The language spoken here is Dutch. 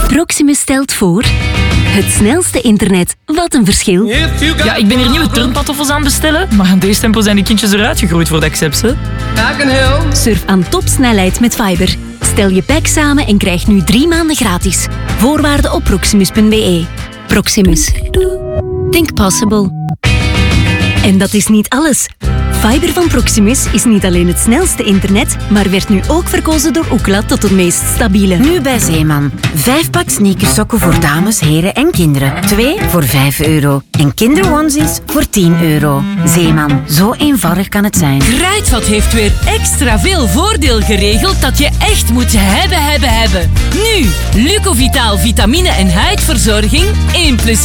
Proximus stelt voor... Het snelste internet. Wat een verschil. Ja, ik ben hier nieuwe turnpantoffels aan het bestellen, maar aan deze tempo zijn de kindjes eruit gegroeid voor de accepts, hè. Surf aan topsnelheid met Fiber. Stel je pack samen en krijg nu 3 maanden gratis. Voorwaarden op proximus.be. Proximus. Think possible. En dat is niet alles. Fiber van Proximus is niet alleen het snelste internet, maar werd nu ook verkozen door Ookla tot het meest stabiele. Nu bij Zeeman. 5 pak sneakersokken voor dames, heren en kinderen. 2 voor €5. En kinderonesies voor €10. Zeeman. Zo eenvoudig kan het zijn. Kruidvat heeft weer extra veel voordeel geregeld dat je echt moet hebben. Nu, Lucovitaal vitamine en huidverzorging 1 +